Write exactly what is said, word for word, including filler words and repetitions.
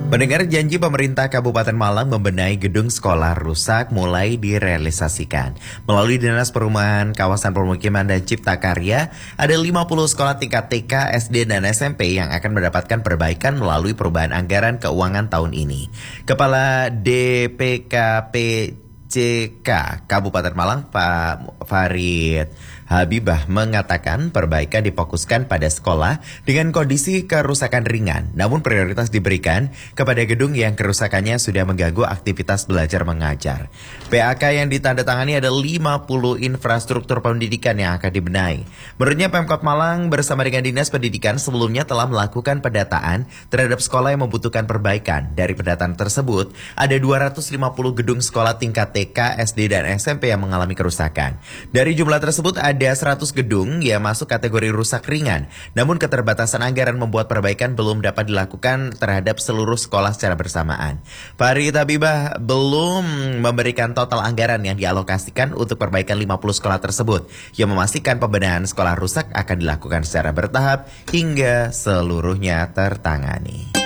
Mendengar janji pemerintah Kabupaten Malang membenahi gedung sekolah rusak mulai direalisasikan. Melalui Dinas Perumahan Kawasan Permukiman dan Cipta Karya, ada lima puluh sekolah tingkat T K, S D, dan S M P yang akan mendapatkan perbaikan melalui perubahan anggaran keuangan tahun ini. Kepala D P K P C K Kabupaten Malang, Pak Farid Habibah, mengatakan perbaikan difokuskan pada sekolah dengan kondisi kerusakan ringan, namun prioritas diberikan kepada gedung yang kerusakannya sudah mengganggu aktivitas belajar mengajar. P A K yang ditandatangani ada lima puluh infrastruktur pendidikan yang akan dibenahi. Menurutnya Pemkot Malang bersama dengan Dinas Pendidikan sebelumnya telah melakukan pendataan terhadap sekolah yang membutuhkan perbaikan. Dari pendataan tersebut, ada dua ratus lima puluh gedung sekolah tingkat T K, S D, dan S M P yang mengalami kerusakan. Dari jumlah tersebut ada Ada seratus gedung yang masuk kategori rusak ringan, namun keterbatasan anggaran membuat perbaikan belum dapat dilakukan terhadap seluruh sekolah secara bersamaan. Farid Habibah belum memberikan total anggaran yang dialokasikan untuk perbaikan lima puluh sekolah tersebut, yang memastikan pembenahan sekolah rusak akan dilakukan secara bertahap hingga seluruhnya tertangani.